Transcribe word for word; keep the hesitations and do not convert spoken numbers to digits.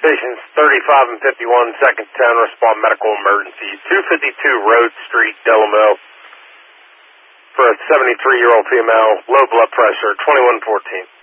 stations thirty-five and fifty-one, second ten, respond medical emergency. two fifty-two Road Street, Delano, for a seventy-three-year-old female, low blood pressure, twenty-one fourteen.